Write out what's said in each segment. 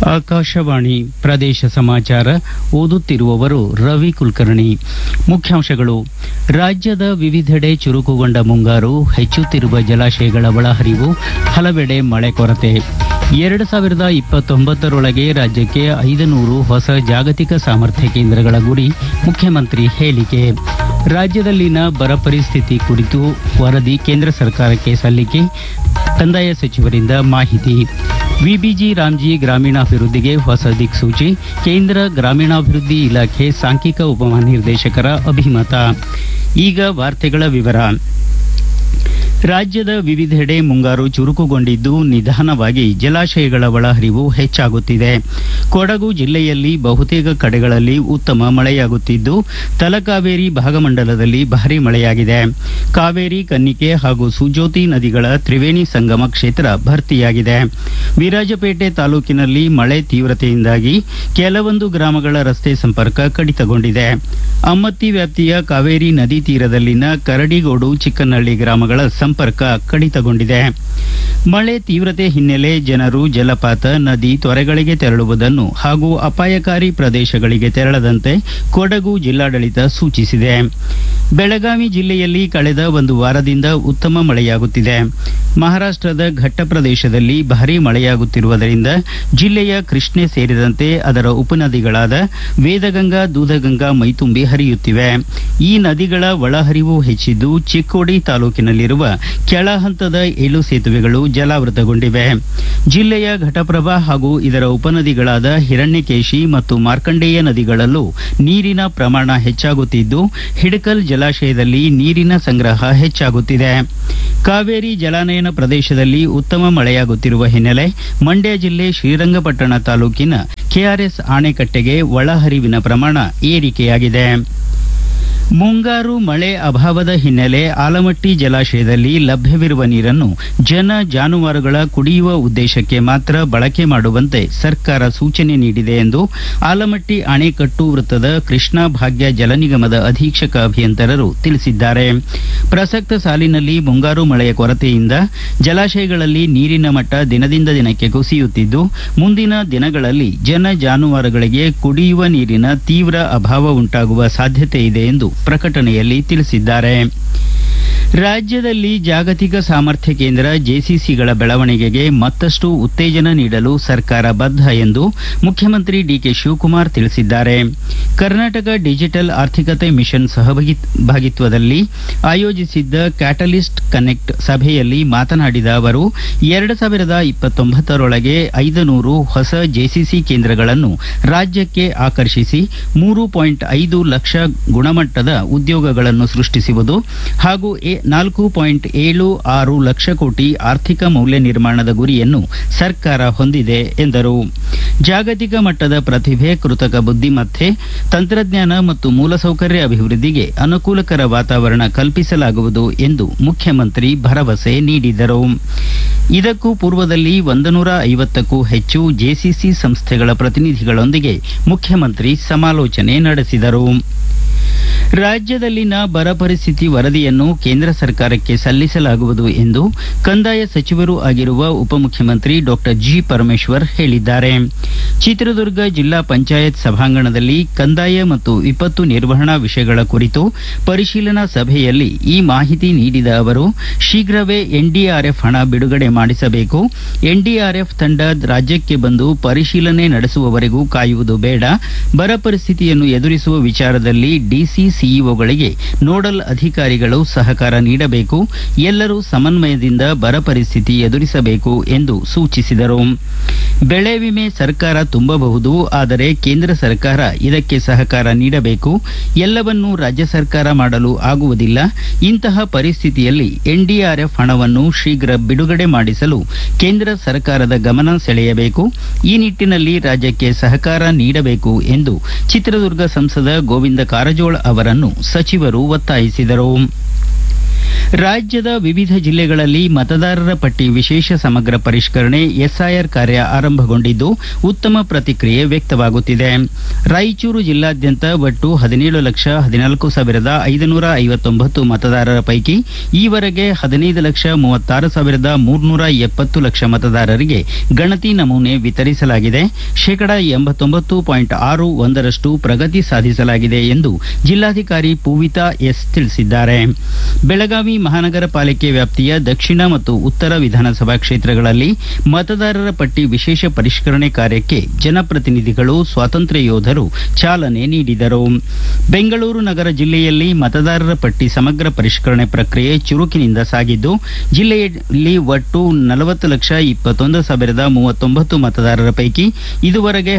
ಆಕಾಶವಾಣಿ ಪ್ರದೇಶ ಸಮಾಚಾರ ಓದುತ್ತಿರುವವರು ರವಿ ಕುಲಕರ್ಣಿ. ಮುಖ್ಯಾಂಶಗಳು. ರಾಜ್ಯದ ವಿವಿಧೆಡೆ ಚುರುಕುಗೊಂಡ ಮುಂಗಾರು, ಹೆಚ್ಚುತ್ತಿರುವ ಜಲಾಶಯಗಳ ಒಳಹರಿವು, ಹಲವೆಡೆ ಮಳೆ ಕೊರತೆ. 2029ರೊಳಗೆ ರಾಜ್ಯಕ್ಕೆ 500 ಹೊಸ ಜಾಗತಿಕ ಸಾಮರ್ಥ್ಯ ಕೇಂದ್ರಗಳ ಗುರಿ, ಮುಖ್ಯಮಂತ್ರಿ ಹೇಳಿಕೆ. ರಾಜ್ಯದಲ್ಲಿನ ಬರ ಪರಿಸ್ಥಿತಿ ಕುರಿತು ವರದಿ ಕೇಂದ್ರ ಸರ್ಕಾರಕ್ಕೆ ಸಲ್ಲಿಕೆ, ಕಂದಾಯ ಸಚಿವರಿಂದ ಮಾಹಿತಿ. ವಿಬಿಜಿ ರಾಮ್ಜಿ ಗ್ರಾಮೀಣಾಭಿವೃದ್ಧಿಗೆ ಹೊಸ ದಿಕ್ಸೂಚಿ, ಕೇಂದ್ರ ಗ್ರಾಮೀಣಾಭಿವೃದ್ಧಿ ಇಲಾಖೆ ಸಾಂಖ್ಯಿಕ ಉಪಮಹಾನಿರ್ದೇಶಕರ ಅಭಿಮತ. ಈಗ ವಾರ್ತೆಗಳ ವಿವರ. ರಾಜ್ಯದ ವಿವಿಧೆಡೆ ಮುಂಗಾರು ಚುರುಕುಗೊಂಡಿದ್ದು, ನಿಧಾನವಾಗಿ ಜಲಾಶಯಗಳ ಒಳಹರಿವು ಹೆಚ್ಚಾಗುತ್ತಿದೆ. ಕೊಡಗು ಜಿಲ್ಲೆಯಲ್ಲಿ ಬಹುತೇಕ ಕಡೆಗಳಲ್ಲಿ ಉತ್ತಮ ಮಳೆಯಾಗುತ್ತಿದ್ದು, ತಲಕಾವೇರಿ ಭಾಗಮಂಡಲದಲ್ಲಿ ಭಾರೀ ಮಳೆಯಾಗಿದೆ. ಕಾವೇರಿ, ಕನ್ನಿಕೆ ಹಾಗೂ ಸುಜೋತಿ ನದಿಗಳ ತ್ರಿವೇಣಿ ಸಂಗಮ ಕ್ಷೇತ್ರ ಭರ್ತಿಯಾಗಿದೆ. ವಿರಾಜಪೇಟೆ ತಾಲೂಕಿನಲ್ಲಿ ಮಳೆ ತೀವ್ರತೆಯಿಂದಾಗಿ ಕೆಲವೊಂದು ಗ್ರಾಮಗಳ ರಸ್ತೆ ಸಂಪರ್ಕ ಕಡಿತಗೊಂಡಿದೆ. ಅಮ್ಮತ್ತಿ ವ್ಯಾಪ್ತಿಯ ಕಾವೇರಿ ನದಿ ತೀರದಲ್ಲಿನ ಕರಡಿಗೋಡು, ಚಿಕ್ಕನಹಳ್ಳಿ ಗ್ರಾಮಗಳ ಸಂಪರ್ಕ ಕಡಿತಗೊಂಡಿದೆ. ಮಳೆ ತೀವ್ರತೆ ಹಿನ್ನೆಲೆ ಜನರು ಜಲಪಾತ, ನದಿ, ತೊರೆಗಳಿಗೆ ತೆರಳುವುದನ್ನು ಹಾಗೂ ಅಪಾಯಕಾರಿ ಪ್ರದೇಶಗಳಿಗೆ ತೆರಳದಂತೆ ಕೊಡಗು ಜಿಲ್ಲಾಡಳಿತ ಸೂಚಿಸಿದೆ. ಬೆಳಗಾವಿ ಜಿಲ್ಲೆಯಲ್ಲಿ ಕಳೆದ ಒಂದು ವಾರದಿಂದ ಉತ್ತಮ ಮಳೆಯಾಗುತ್ತಿದೆ. ಮಹಾರಾಷ್ಟ್ರದ ಘಟ್ಟ ಪ್ರದೇಶದಲ್ಲಿ ಭಾರೀ ಮಳೆಯಾಗುತ್ತಿರುವುದರಿಂದ ಜಿಲ್ಲೆಯ ಕೃಷ್ಣೆ ಸೇರಿದಂತೆ ಅದರ ಉಪನದಿಗಳಾದ ವೇದಗಂಗಾ, ದೂಧಗಂಗಾ ಮೈತುಂಬಿ ಹರಿಯುತ್ತಿವೆ. ಈ ನದಿಗಳ ಒಳಹರಿವು ಹೆಚ್ಚಿದ್ದು, ಚಿಕ್ಕೋಡಿ ತಾಲೂಕಿನಲ್ಲಿರುವ ಕೆಳ ಹಂತದ 7 ಸೇತುವೆಗಳು ಜಲಾವೃತಗೊಂಡಿವೆ. ಜಿಲ್ಲೆಯ ಘಟಪ್ರಭಾ ಹಾಗೂ ಇದರ ಉಪನದಿಗಳಾದ ಹಿರಣ್ಯಕೇಶಿ ಮತ್ತು ಮಾರ್ಕಂಡೇಯ ನದಿಗಳಲ್ಲೂ ನೀರಿನ ಪ್ರಮಾಣ ಹೆಚ್ಚಾಗುತ್ತಿದ್ದು, ಹಿಡಕಲ್ ಜಲಾಶಯದಲ್ಲಿ ನೀರಿನ ಸಂಗ್ರಹ ಹೆಚ್ಚಾಗುತ್ತಿದೆ. ಕಾವೇರಿ ಜಲಾನಯನ ಪ್ರದೇಶದಲ್ಲಿ ಉತ್ತಮ ಮಳೆಯಾಗುತ್ತಿರುವ ಹಿನ್ನೆಲೆ ಮಂಡ್ಯ ಜಿಲ್ಲೆ ಶ್ರೀರಂಗಪಟ್ಟಣ ತಾಲೂಕಿನ ಕೆಆರ್ಎಸ್ ಅಣೆಕಟ್ಟೆಗೆ ಒಳಹರಿವಿನ ಪ್ರಮಾಣ ಏರಿಕೆಯಾಗಿದೆ. ಮುಂಗಾರು ಮಳೆ ಅಭಾವದ ಹಿನ್ನೆಲೆ ಆಲಮಟ್ಟಿ ಜಲಾಶಯದಲ್ಲಿ ಲಭ್ಯವಿರುವ ನೀರನ್ನು ಜನ ಜಾನುವಾರುಗಳ ಕುಡಿಯುವ ಉದ್ದೇಶಕ್ಕೆ ಮಾತ್ರ ಬಳಕೆ ಮಾಡುವಂತೆ ಸರ್ಕಾರ ಸೂಚನೆ ನೀಡಿದೆ ಎಂದು ಆಲಮಟ್ಟಿ ಅಣೆಕಟ್ಟು ವೃತ್ತದ ಕೃಷ್ಣಾ ಭಾಗ್ಯ ಜಲ ನಿಗಮದ ಅಧೀಕ್ಷಕ ಅಭಿಯಂತರರು ತಿಳಿಸಿದ್ದಾರೆ. ಪ್ರಸಕ್ತ ಸಾಲಿನಲ್ಲಿ ಮುಂಗಾರು ಮಳೆಯ ಕೊರತೆಯಿಂದ ಜಲಾಶಯಗಳಲ್ಲಿ ನೀರಿನ ಮಟ್ಟ ದಿನದಿಂದ ದಿನಕ್ಕೆ ಕುಸಿಯುತ್ತಿದ್ದು, ಮುಂದಿನ ದಿನಗಳಲ್ಲಿ ಜನ ಜಾನುವಾರುಗಳಿಗೆ ಕುಡಿಯುವ ನೀರಿನ ತೀವ್ರ ಅಭಾವ ಉಂಟಾಗುವ ಸಾಧ್ಯತೆ ಇದೆ ಎಂದು ಪ್ರಕಟಣೆಯಲ್ಲಿ ತಿಳಿಸಿದ್ದಾರೆ. ರಾಜ್ಯದಲ್ಲಿ ಜಾಗತಿಕ ಸಾಮರ್ಥ್ಯ ಕೇಂದ್ರ ಜೆಸಿಸಿಗಳ ಬೆಳವಣಿಗೆಗೆ ಮತ್ತಷ್ಟು ಉತ್ತೇಜನ ನೀಡಲು ಸರ್ಕಾರ ಬದ್ಧ ಎಂದು ಮುಖ್ಯಮಂತ್ರಿ ಡಿಕೆ ಶಿವಕುಮಾರ್ ತಿಳಿಸಿದ್ದಾರೆ. ಕರ್ನಾಟಕ ಡಿಜಿಟಲ್ ಆರ್ಥಿಕತೆ ಮಿಷನ್ ಸಹಭಾಗಿತ್ವದಲ್ಲಿ ಆಯೋಜಿಸಿದ್ದ ಕ್ಯಾಟಲಿಸ್ಟ್ ಕನೆಕ್ಟ್ ಸಭೆಯಲ್ಲಿ ಮಾತನಾಡಿದ ಅವರು, 2029ರೊಳಗೆ 500 ಹೊಸ ಜೆಸಿಸಿ ಕೇಂದ್ರಗಳನ್ನು ರಾಜ್ಯಕ್ಕೆ ಆಕರ್ಷಿಸಿ 3.5 ಲಕ್ಷ ಗುಣಮಟ್ಟದ ಉದ್ಯೋಗಗಳನ್ನು ಸೃಷ್ಟಿಸುವುದು ಹಾಗೂ 4.76 ಲಕ್ಷ ಕೋಟಿ ಆರ್ಥಿಕ ಮೌಲ್ಯ ನಿರ್ಮಾಣದ ಗುರಿಯನ್ನು ಸರ್ಕಾರ ಹೊಂದಿದೆ ಎಂದರು. ಜಾಗತಿಕ ಮಟ್ಟದ ಪ್ರತಿಭೆ, ಕೃತಕ ಬುದ್ಧಿಮತ್ತೆ, ತಂತ್ರಜ್ಞಾನ ಮತ್ತು ಮೂಲಸೌಕರ್ಯ ಅಭಿವೃದ್ಧಿಗೆ ಅನುಕೂಲಕರ ವಾತಾವರಣ ಕಲ್ಪಿಸಲಾಗುವುದು ಎಂದು ಮುಖ್ಯಮಂತ್ರಿ ಭರವಸೆ ನೀಡಿದರು. ಇದಕ್ಕೂ ಪೂರ್ವದಲ್ಲಿ 150ಕ್ಕೂ ಹೆಚ್ಚು ಜೆಸಿಸಿ ಸಂಸ್ಥೆಗಳ ಪ್ರತಿನಿಧಿಗಳೊಂದಿಗೆ ಮುಖ್ಯಮಂತ್ರಿ ಸಮಾಲೋಚನೆ ನಡೆಸಿದರು. ರಾಜ್ಯದಲ್ಲಿನ ಬರ ಪರಿಸ್ಥಿತಿ ವರದಿಯನ್ನು ಕೇಂದ್ರ ಸರ್ಕಾರಕ್ಕೆ ಸಲ್ಲಿಸಲಾಗುವುದು ಎಂದು ಕಂದಾಯ ಸಚಿವರೂ ಆಗಿರುವ ಉಪಮುಖ್ಯಮಂತ್ರಿ ಡಾಕ್ಟರ್ ಜಿ. ಪರಮೇಶ್ವರ್ ಹೇಳಿದ್ದಾರೆ. ಚಿತ್ರದುರ್ಗ ಜಿಲ್ಲಾ ಪಂಚಾಯತ್ ಸಭಾಂಗಣದಲ್ಲಿ ಕಂದಾಯ ಮತ್ತು ವಿಪತ್ತು ನಿರ್ವಹಣಾ ವಿಷಯಗಳ ಕುರಿತು ಪರಿಶೀಲನಾ ಸಭೆಯಲ್ಲಿ ಈ ಮಾಹಿತಿ ನೀಡಿದ ಅವರು, ಶೀಘ್ರವೇ ಎನ್ಡಿಆರ್ಎಫ್ ಹಣ ಬಿಡುಗಡೆ ಮಾಡಿಸಬೇಕು. ಎನ್ಡಿಆರ್ಎಫ್ ತಂಡ ರಾಜ್ಯಕ್ಕೆ ಬಂದು ಪರಿಶೀಲನೆ ನಡೆಸುವವರೆಗೂ ಕಾಯುವುದು ಬೇಡ. ಬರ ಪರಿಸ್ಥಿತಿಯನ್ನು ಎದುರಿಸುವ ವಿಚಾರದಲ್ಲಿ ಡಿಸಿ, ಸಿಇಒಗಳಿಗೆ ನೋಡಲ್ ಅಧಿಕಾರಿಗಳು ಸಹಕಾರ ನೀಡಬೇಕು. ಎಲ್ಲರೂ ಸಮನ್ವಯದಿಂದ ಬರ ಪರಿಸ್ಥಿತಿ ಎದುರಿಸಬೇಕು ಎಂದು ಸೂಚಿಸಿದರು. ಬೆಳೆ ವಿಮೆ ಸರ್ಕಾರ ತುಂಬಬಹುದು, ಆದರೆ ಕೇಂದ್ರ ಸರ್ಕಾರ ಇದಕ್ಕೆ ಸಹಕಾರ ನೀಡಬೇಕು. ಎಲ್ಲವನ್ನೂ ರಾಜ್ಯ ಸರ್ಕಾರ ಮಾಡಲು ಆಗುವುದಿಲ್ಲ. ಇಂತಹ ಪರಿಸ್ಥಿತಿಯಲ್ಲಿ ಎನ್ಡಿಆರ್ಎಫ್ ಹಣವನ್ನು ಶೀಘ್ರ ಬಿಡುಗಡೆ ಮಾಡಿಸಲು ಕೇಂದ್ರ ಸರ್ಕಾರದ ಗಮನ ಸೆಳೆಯಬೇಕು. ಈ ನಿಟ್ಟಿನಲ್ಲಿ ರಾಜ್ಯಕ್ಕೆ ಸಹಕಾರ ನೀಡಬೇಕು ಎಂದು ಚಿತ್ರದುರ್ಗ ಸಂಸದ ಗೋವಿಂದ ಕಾರಜೋಳ ಅವರನ್ನು ಸಚಿವರು ಒತ್ತಾಯಿಸಿದರು. ರಾಜ್ಯದ ವಿವಿಧ ಜಿಲ್ಲೆಗಳಲ್ಲಿ ಮತದಾರರ ಪಟ್ಟಿ ವಿಶೇಷ ಸಮಗ್ರ ಪರಿಷ್ಕರಣೆ ಎಸ್ಐಆರ್ ಕಾರ್ಯ ಆರಂಭಗೊಂಡಿದ್ದು ಉತ್ತಮ ಪ್ರತಿಕ್ರಿಯೆ ವ್ಯಕ್ತವಾಗುತ್ತಿದೆ. ರಾಯಚೂರು ಜಿಲ್ಲಾದ್ಯಂತ ಒಟ್ಟು 17,14,559 ಮತದಾರರ ಪೈಕಿ ಈವರೆಗೆ 15,36,370 ಮತದಾರರಿಗೆ ಗಣತಿ ನಮೂನೆ ವಿತರಿಸಲಾಗಿದೆ. 89.61% ಪ್ರಗತಿ ಸಾಧಿಸಲಾಗಿದೆ ಎಂದು ಜಿಲ್ಲಾಧಿಕಾರಿ ಪೂವಿತಾ ಎಸ್ ತಿಳಿಸಿದ್ದಾರೆ. ಬೆಳಗಾವಿ ಮಹಾನಗರ ಪಾಲಿಕೆ ವ್ಯಾಪ್ತಿಯ ದಕ್ಷಿಣ ಮತ್ತು ಉತ್ತರ ವಿಧಾನಸಭಾ ಕ್ಷೇತ್ರಗಳಲ್ಲಿ ಮತದಾರರ ಪಟ್ಟಿ ವಿಶೇಷ ಪರಿಷ್ಕರಣೆ ಕಾರ್ಯಕ್ಕೆ ಜನಪ್ರತಿನಿಧಿಗಳು, ಸ್ವಾತಂತ್ರ್ಯ ಯೋಧರು ಚಾಲನೆ ನೀಡಿದರು. ಬೆಂಗಳೂರು ನಗರ ಜಿಲ್ಲೆಯಲ್ಲಿ ಮತದಾರರ ಪಟ್ಟಿ ಸಮಗ್ರ ಪರಿಷ್ಕರಣೆ ಪ್ರಕ್ರಿಯೆ ಚುರುಕಿನಿಂದ ಸಾಗಿದ್ದು, ಜಿಲ್ಲೆಯಲ್ಲಿ ಒಟ್ಟು 40,21,039 ಮತದಾರರ ಪೈಕಿ ಇದುವರೆಗೆ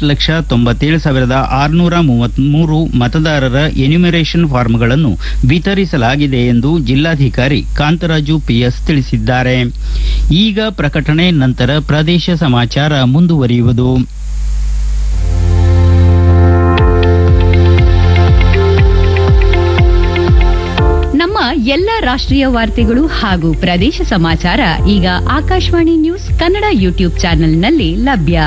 18,97,633 ಮತದಾರರ ಎನ್ಯುಮರೇಷನ್ ಫಾರ್ಮ್ಗಳನ್ನು ವಿತರಿಸಲಾಗಿದೆ ಎಂದು ಜಿಲ್ಲಾಧಿಕಾರಿ ಕಾಂತರಾಜು ಪಿಎಸ್ ತಿಳಿಸಿದ್ದಾರೆ. ಈಗ ಪ್ರಕಟಣೆ, ನಂತರ ಪ್ರದೇಶ ಸಮಾಚಾರ ಮುಂದುವರಿಯುವುದು. ನಮ್ಮ ಎಲ್ಲ ರಾಷ್ಟ್ರೀಯ ವಾರ್ತೆಗಳು ಹಾಗೂ ಪ್ರದೇಶ ಸಮಾಚಾರ ಈಗ ಆಕಾಶವಾಣಿ ನ್ಯೂಸ್ ಕನ್ನಡ ಯೂಟ್ಯೂಬ್ ಚಾನೆಲ್ನಲ್ಲಿ ಲಭ್ಯ.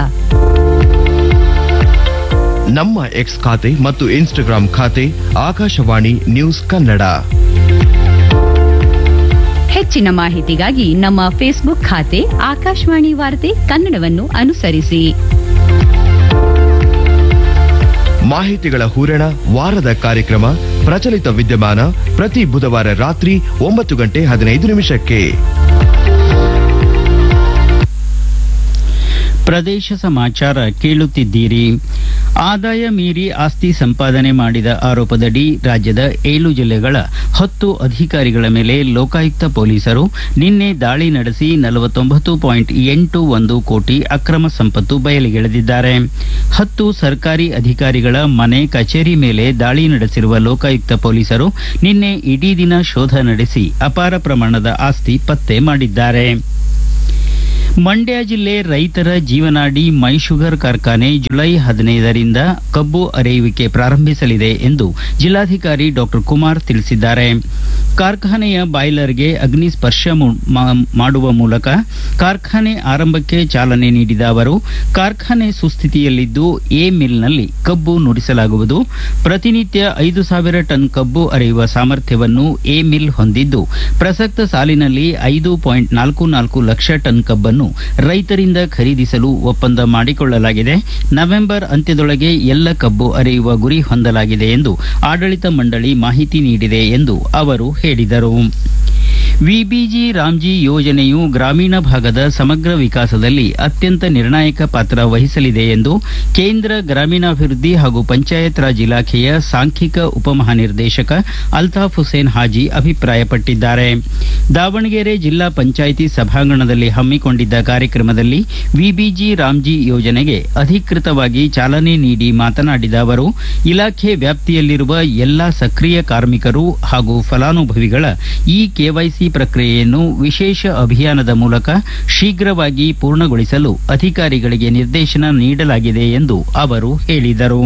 ನಮ್ಮ ಎಕ್ಸ್ ಖಾತೆ ಮತ್ತು ಇನ್ಸ್ಟಾಗ್ರಾಂ ಖಾತೆ ಆಕಾಶವಾಣಿ ನ್ಯೂಸ್ ಕನ್ನಡ. ಹೆಚ್ಚಿನ ಮಾಹಿತಿಗಾಗಿ ನಮ್ಮ ಫೇಸ್ಬುಕ್ ಖಾತೆ ಆಕಾಶವಾಣಿ ವಾರ್ತೆ ಕನ್ನಡವನ್ನು ಅನುಸರಿಸಿ. ಮಾಹಿತಿಗಳ ಹೂರಣ, ವಾರದ ಕಾರ್ಯಕ್ರಮ, ಪ್ರಚಲಿತ ವಿದ್ಯಮಾನ ಪ್ರತಿ ಬುಧವಾರ ರಾತ್ರಿ 9:15 ಪ್ರದೇಶ ಸಮಾಚಾರ ಕೇಳುತ್ತಿದ್ದೀರಿ. ಆದಾಯ ಮೀರಿ ಆಸ್ತಿ ಸಂಪಾದನೆ ಮಾಡಿದ ಆರೋಪದಡಿ ರಾಜ್ಯದ 7 ಜಿಲ್ಲೆಗಳ 10 ಅಧಿಕಾರಿಗಳ ಮೇಲೆ ಲೋಕಾಯುಕ್ತ ಪೊಲೀಸರು ನಿನ್ನೆ ದಾಳಿ ನಡೆಸಿ 49.81 ಕೋಟಿ ಅಕ್ರಮ ಸಂಪತ್ತು ಬಯಲಿಗೆಳೆದಿದ್ದಾರೆ. 10 ಸರ್ಕಾರಿ ಅಧಿಕಾರಿಗಳ ಮನೆ, ಕಚೇರಿ ಮೇಲೆ ದಾಳಿ ನಡೆಸಿರುವ ಲೋಕಾಯುಕ್ತ ಪೊಲೀಸರು ನಿನ್ನೆ ಇಡೀ ದಿನ ಶೋಧ ನಡೆಸಿ ಅಪಾರ ಪ್ರಮಾಣದ ಆಸ್ತಿ ಪತ್ತೆ ಮಾಡಿದ್ದಾರೆ. ಮಂಡ್ಯ ಜಿಲ್ಲೆ ರೈತರ ಜೀವನಾಡಿ ಮೈ ಶುಗರ್ ಕಾರ್ಖಾನೆ ಜುಲೈ 15ರಿಂದ ಕಬ್ಬು ಅರೆಯುವಿಕೆ ಪ್ರಾರಂಭಿಸಲಿದೆ ಎಂದು ಜಿಲ್ಲಾಧಿಕಾರಿ ಡಾಕ್ಟರ್ ಕುಮಾರ್ ತಿಳಿಸಿದ್ದಾರೆ. ಕಾರ್ಖಾನೆಯ ಬಾಯ್ಲರ್ಗೆ ಅಗ್ನಿ ಸ್ಪರ್ಶ ಮಾಡುವ ಮೂಲಕ ಕಾರ್ಖಾನೆ ಆರಂಭಕ್ಕೆ ಚಾಲನೆ ನೀಡಿದ ಅವರು, ಕಾರ್ಖಾನೆ ಸುಸ್ಥಿತಿಯಲ್ಲಿದ್ದು ಎ ಮಿಲ್ನಲ್ಲಿ ಕಬ್ಬು ನುಡಿಸಲಾಗುವುದು. ಪ್ರತಿನಿತ್ಯ 5,000 ಟನ್ ಕಬ್ಬು ಅರೆಯುವ ಸಾಮರ್ಥ್ಯವನ್ನು ಎ ಮಿಲ್ ಹೊಂದಿದ್ದು, ಪ್ರಸಕ್ತ ಸಾಲಿನಲ್ಲಿ 5.44 ಲಕ್ಷ ಟನ್ ಕಬ್ಬನ್ನು ರೈತರಿಂದ ಖರೀದಿಸಲು ಒಪ್ಪಂದ ಮಾಡಿಕೊಳ್ಳಲಾಗಿದೆ. ನವೆಂಬರ್ ಅಂತ್ಯದೊಳಗೆ ಎಲ್ಲ ಕಬ್ಬು ಅರೆಯುವ ಗುರಿ ಹೊಂದಲಾಗಿದೆ ಎಂದು ಆಡಳಿತ ಮಂಡಳಿ ಮಾಹಿತಿ ನೀಡಿದೆ ಎಂದು ಅವರು ಹೇಳಿದರು. ವಿಬಿಜಿ ರಾಮ್ಜಿ ಯೋಜನೆಯು ಗ್ರಾಮೀಣ ಭಾಗದ ಸಮಗ್ರ ವಿಕಾಸದಲ್ಲಿ ಅತ್ಯಂತ ನಿರ್ಣಾಯಕ ಪಾತ್ರ ವಹಿಸಲಿದೆ ಎಂದು ಕೇಂದ್ರ ಗ್ರಾಮೀಣಾಭಿವೃದ್ಧಿ ಹಾಗೂ ಪಂಚಾಯತ್ ರಾಜ್ ಇಲಾಖೆಯ ಸಾಂಖ್ಯಿಕ ಉಪಮಹಾನಿರ್ದೇಶಕ ಅಲ್ತಾಫ್ ಹುಸೇನ್ ಹಾಜಿ ಅಭಿಪ್ರಾಯಪಟ್ಟಿದ್ದಾರೆ. ದಾವಣಗೆರೆ ಜಿಲ್ಲಾ ಪಂಚಾಯಿತಿ ಸಭಾಂಗಣದಲ್ಲಿ ಹಮ್ಮಿಕೊಂಡಿದ್ದ ಕಾರ್ಯಕ್ರಮದಲ್ಲಿ ವಿಬಿಜಿ ರಾಮ್ಜಿ ಯೋಜನೆಗೆ ಅಧಿಕೃತವಾಗಿ ಚಾಲನೆ ನೀಡಿ ಮಾತನಾಡಿದ ಅವರು, ಇಲಾಖೆ ವ್ಯಾಪ್ತಿಯಲ್ಲಿರುವ ಎಲ್ಲಾ ಸಕ್ರಿಯ ಕಾರ್ಮಿಕರು ಹಾಗೂ ಫಲಾನುಭವಿಗಳ ಈ ಕೆವೈಸಿ ಪ್ರಕ್ರಿಯೆಯನ್ನು ವಿಶೇಷ ಅಭಿಯಾನದ ಮೂಲಕ ಶೀಘ್ರವಾಗಿ ಪೂರ್ಣಗೊಳಿಸಲು ಅಧಿಕಾರಿಗಳಿಗೆ ನಿರ್ದೇಶನ ನೀಡಲಾಗಿದೆ ಎಂದು ಅವರು ಹೇಳಿದರು.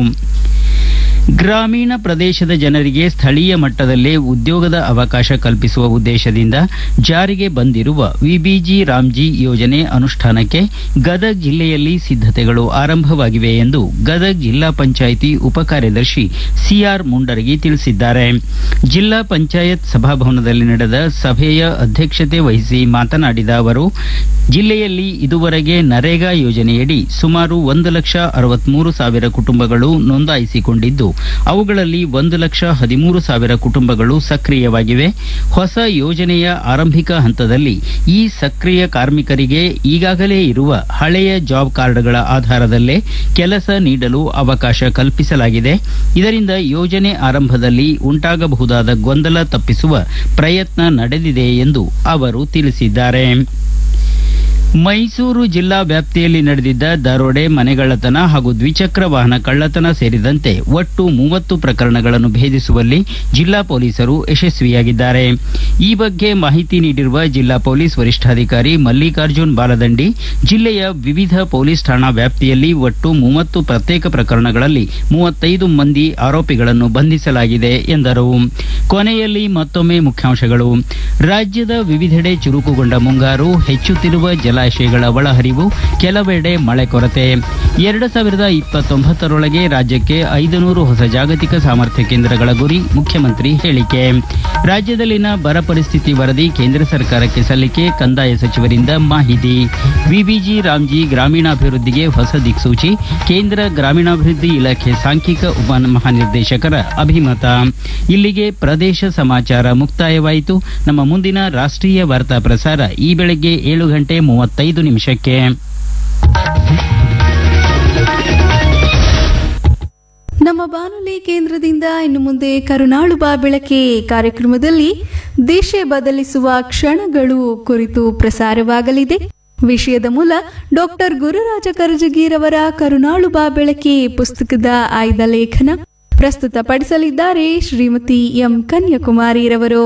ಗ್ರಾಮೀಣ ಪ್ರದೇಶದ ಜನರಿಗೆ ಸ್ಥಳೀಯ ಮಟ್ಟದಲ್ಲೇ ಉದ್ಯೋಗದ ಅವಕಾಶ ಕಲ್ಪಿಸುವ ಉದ್ದೇಶದಿಂದ ಜಾರಿಗೆ ಬಂದಿರುವ ವಿಬಿಜಿ ರಾಮ್ಜಿ ಯೋಜನೆ ಅನುಷ್ಠಾನಕ್ಕೆ ಗದಗ ಜಿಲ್ಲೆಯಲ್ಲಿ ಸಿದ್ಧತೆಗಳು ಆರಂಭವಾಗಿವೆ ಎಂದು ಗದಗ ಜಿಲ್ಲಾ ಪಂಚಾಯಿತಿ ಉಪಕಾರ್ಯದರ್ಶಿ ಸಿಆರ್ ಮುಂಡರಗಿ ತಿಳಿಸಿದ್ದಾರೆ. ಜಿಲ್ಲಾ ಪಂಚಾಯತ್ ಸಭಾಭವನದಲ್ಲಿ ನಡೆದ ಸಭೆಯ ಅಧ್ಯಕ್ಷತೆ ವಹಿಸಿ ಮಾತನಾಡಿದ ಅವರು, ಜಿಲ್ಲೆಯಲ್ಲಿ ಇದುವರೆಗೆ ನರೇಗಾ ಯೋಜನೆಯಡಿ ಸುಮಾರು 1,63,000 ಕುಟುಂಬಗಳು ನೋಂದಾಯಿಸಿಕೊಂಡಿದ್ದು, ಅವುಗಳಲ್ಲಿ 1,13,000 ಕುಟುಂಬಗಳು ಸಕ್ರಿಯವಾಗಿವೆ. ಹೊಸ ಯೋಜನೆಯ ಆರಂಭಿಕ ಹಂತದಲ್ಲಿ ಈ ಸಕ್ರಿಯ ಕಾರ್ಮಿಕರಿಗೆ ಈಗಾಗಲೇ ಇರುವ ಹಳೆಯ ಜಾಬ್ ಕಾರ್ಡ್ಗಳ ಆಧಾರದಲ್ಲೇ ಕೆಲಸ ನೀಡಲು ಅವಕಾಶ ಕಲ್ಪಿಸಲಾಗಿದೆ. ಇದರಿಂದ ಯೋಜನೆ ಆರಂಭದಲ್ಲಿ ಉಂಟಾಗಬಹುದಾದ ಗೊಂದಲ ತಪ್ಪಿಸುವ ಪ್ರಯತ್ನ ನಡೆದಿದೆ ಎಂದು ಅವರು ತಿಳಿಸಿದ್ದಾರೆ. ಮೈಸೂರು ಜಿಲ್ಲಾ ವ್ಯಾಪ್ತಿಯಲ್ಲಿ ನಡೆದಿದ್ದ ದರೋಡೆ, ಮನೆಗಳ್ಳತನ ಹಾಗೂ ದ್ವಿಚಕ್ರ ವಾಹನ ಕಳ್ಳತನ ಸೇರಿದಂತೆ ಒಟ್ಟು 30 ಪ್ರಕರಣಗಳನ್ನು ಭೇದಿಸುವಲ್ಲಿ ಜಿಲ್ಲಾ ಪೊಲೀಸರು ಯಶಸ್ವಿಯಾಗಿದ್ದಾರೆ. ಈ ಬಗ್ಗೆ ಮಾಹಿತಿ ನೀಡಿರುವ ಜಿಲ್ಲಾ ಪೊಲೀಸ್ ವರಿಷ್ಠಾಧಿಕಾರಿ ಮಲ್ಲಿಕಾರ್ಜುನ್ ಬಾಲದಂಡಿ, ಜಿಲ್ಲೆಯ ವಿವಿಧ ಪೊಲೀಸ್ ಠಾಣಾ ವ್ಯಾಪ್ತಿಯಲ್ಲಿ ಒಟ್ಟು 30 ಪ್ರತ್ಯೇಕ ಪ್ರಕರಣಗಳಲ್ಲಿ 35 ಮಂದಿ ಆರೋಪಿಗಳನ್ನು ಬಂಧಿಸಲಾಗಿದೆ ಎಂದರು. ಕೊನೆಯಲ್ಲಿ ಮತ್ತೊಮ್ಮೆ ಮುಖ್ಯಾಂಶಗಳು. ರಾಜ್ಯದ ವಿವಿಧೆಡೆ ಚುರುಕುಗೊಂಡ ಮುಂಗಾರು, ಹೆಚ್ಚುತ್ತಿರುವ ಜಲಾಶಯಗಳ ಒಳಹರಿವು, ಕೆಲವೆಡೆ ಮಳೆ ಕೊರತೆ. 2029ರೊಳಗೆ ರಾಜ್ಯಕ್ಕೆ 500 ಹೊಸ ಜಾಗತಿಕ ಸಾಮರ್ಥ್ಯ ಕೇಂದ್ರಗಳ ಗುರಿ, ಮುಖ್ಯಮಂತ್ರಿ ಹೇಳಿಕೆ. ರಾಜ್ಯದಲ್ಲಿನ ಬರ ಪರಿಸ್ಥಿತಿ ವರದಿ ಕೇಂದ್ರ ಸರ್ಕಾರಕ್ಕೆ ಸಲ್ಲಿಕೆ, ಕಂದಾಯ ಸಚಿವರಿಂದ ಮಾಹಿತಿ. ವಿಬಿಜಿ ರಾಮ್ಜಿ ಗ್ರಾಮೀಣಾಭಿವೃದ್ಧಿಗೆ ಹೊಸ ದಿಕ್ಸೂಚಿ, ಕೇಂದ್ರ ಗ್ರಾಮೀಣಾಭಿವೃದ್ಧಿ ಇಲಾಖೆ ಸಾಂಖ್ಯಿಕ ಉಪ ಮಹಾನಿರ್ದೇಶಕರ ಅಭಿಮತ. ಇಲ್ಲಿಗೆ ಪ್ರದೇಶ ಸಮಾಚಾರ ಮುಕ್ತಾಯವಾಯಿತು. ನಮ್ಮ ಮುಂದಿನ ರಾಷ್ಟ್ರೀಯ ವಾರ್ತಾ ಪ್ರಸಾರ ಈ ಬೆಳಗ್ಗೆ 7:35. ನಮ್ಮ ಬಾನುಲಿ ಕೇಂದ್ರದಿಂದ ಇನ್ನು ಮುಂದೆ ಕರುನಾಳು ಬಾ ಬೆಳಕೆ ಕಾರ್ಯಕ್ರಮದಲ್ಲಿ ದೇಶ ಬದಲಿಸುವ ಕ್ಷಣಗಳು ಕುರಿತು ಪ್ರಸಾರವಾಗಲಿದೆ. ವಿಷಯದ ಮೂಲ ಡಾಕ್ಟರ್ ಗುರುರಾಜ ಕರಜಗಿರವರ ಕರುನಾಳು ಬಾ ಬೆಳಕೆ ಪುಸ್ತಕದ ಆಯ್ದ ಲೇಖನ ಪ್ರಸ್ತುತಪಡಿಸಲಿದ್ದಾರೆ ಶ್ರೀಮತಿ ಎಂ ಕನ್ಯಾಕುಮಾರಿರವರು.